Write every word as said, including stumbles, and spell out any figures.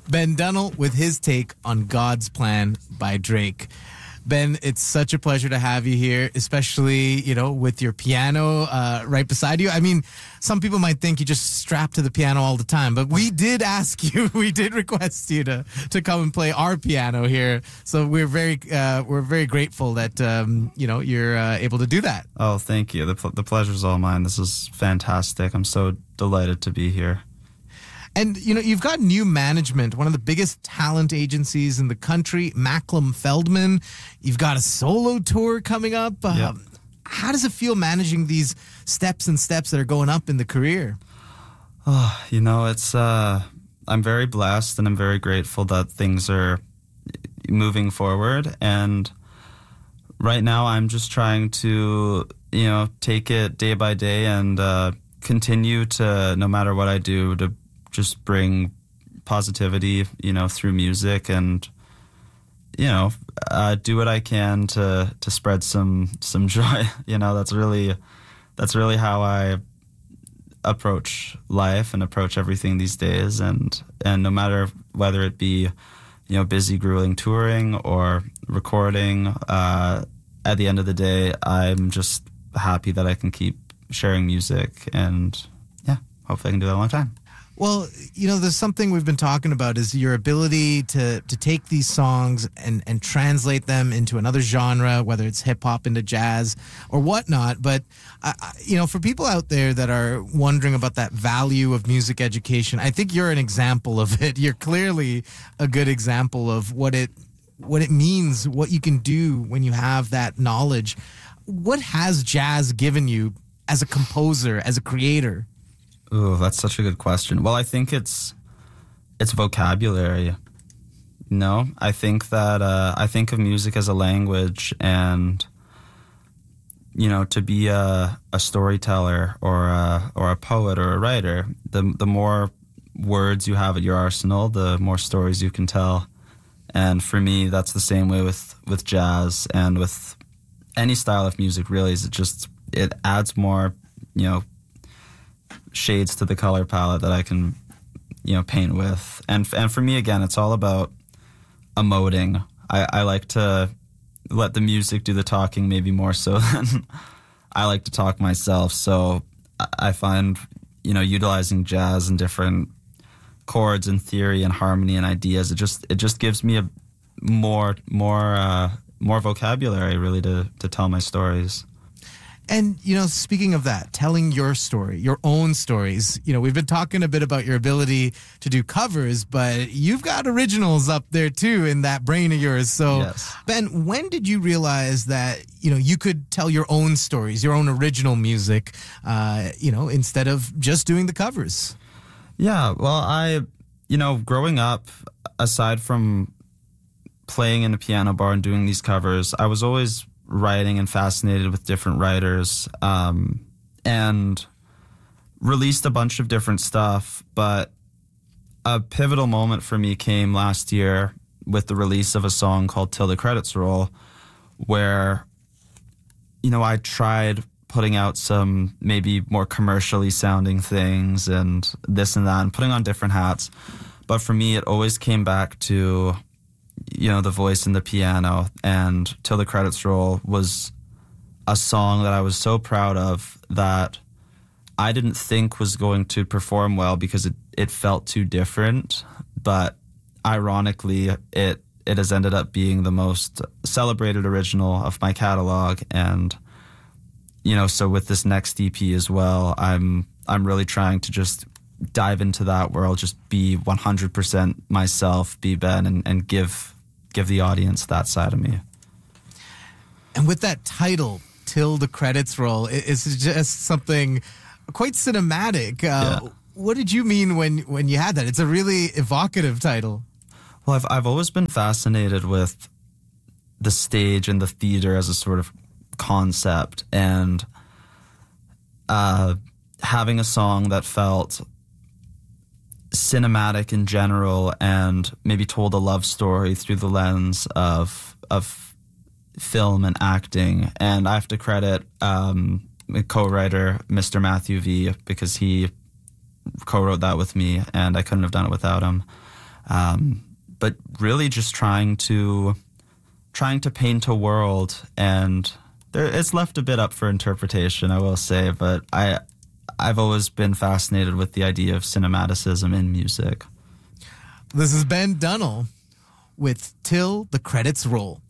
Ben Dunnell with his take on God's Plan by Drake. Ben, it's such a pleasure to have you here, especially, you know, with your piano uh, right beside you. I mean, some people might think you just strap to the piano all the time, but we did ask you, we did request you to, to come and play our piano here. So we're very uh, we're very grateful that, um, you know, you're uh, able to do that. Oh, thank you. The, pl- the pleasure's all mine. This is fantastic. I'm so delighted to be here. And, you know, you've got new management, one of the biggest talent agencies in the country, Macklem Feldman. You've got a solo tour coming up. Yep. Um, how does it feel managing these steps and steps that are going up in the career? Oh, you know, it's, uh, I'm very blessed and I'm very grateful that things are moving forward. And right now I'm just trying to, you know, take it day by day and uh, continue to, no matter what I do, to just bring positivity, you know, through music and, you know, uh, do what I can to, to spread some, some joy. You know, that's really, that's really how I approach life and approach everything these days. And, and no matter whether it be, you know, busy, grueling touring or recording, uh, at the end of the day, I'm just happy that I can keep sharing music and yeah, hopefully I can do that a long time. Well, you know, there's something we've been talking about is your ability to to take these songs and, and translate them into another genre, whether it's hip hop into jazz or whatnot. But, uh, you know, for people out there that are wondering about that value of music education, I think you're an example of it. You're clearly a good example of what it what it means, what you can do when you have that knowledge. What has jazz given you as a composer, as a creator? Oh, that's such a good question. Well, I think it's it's vocabulary. You know, I think that uh, I think of music as a language, and you know, to be a, a storyteller or a, or a poet or a writer, the the more words you have at your arsenal, the more stories you can tell. And for me, that's the same way with, with jazz and with any style of music. Really, is it just it adds more, you know, shades to the color palette that I can, you know, paint with. And and for me, again, it's all about emoting. I, I like to let the music do the talking maybe more so than I like to talk myself. So I find, you know, utilizing jazz and different chords and theory and harmony and ideas, it just it just gives me a more more uh, more vocabulary really to to tell my stories. And, you know, speaking of that, telling your story, your own stories, you know, we've been talking a bit about your ability to do covers, but you've got originals up there too in that brain of yours. So, yes. Ben, when did you realize that, you know, you could tell your own stories, your own original music, uh, you know, instead of just doing the covers? Yeah, well, I, you know, growing up, aside from playing in a piano bar and doing these covers, I was always writing and fascinated with different writers, um, and released a bunch of different stuff. But a pivotal moment for me came last year with the release of a song called Till the Credits Roll, where, you know, I tried putting out some maybe more commercially sounding things and this and that and putting on different hats. But for me, it always came back to, you know, the voice and the piano, and Till the Credits Roll was a song that I was so proud of that I didn't think was going to perform well because it, it felt too different. But ironically, it, it has ended up being the most celebrated original of my catalog. And, you know, so with this next E P as well, I'm I'm really trying to just dive into that world, just be one hundred percent myself, be Ben, and, and give give the audience that side of me. And with that title, Till the Credits Roll, it's just something quite cinematic. Uh, Yeah. What did you mean when, when you had that? It's a really evocative title. Well, I've I've always been fascinated with the stage and the theater as a sort of concept, and uh, having a song that felt cinematic in general and maybe told a love story through the lens of of film and acting. And I have to credit um, co-writer Mister Matthew V, because he co-wrote that with me and I couldn't have done it without him. Um, but really just trying to trying to paint a world, and there, it's left a bit up for interpretation, I will say, but I, I've always been fascinated with the idea of cinematicism in music. This is Ben Dunnell with Till the Credits Roll.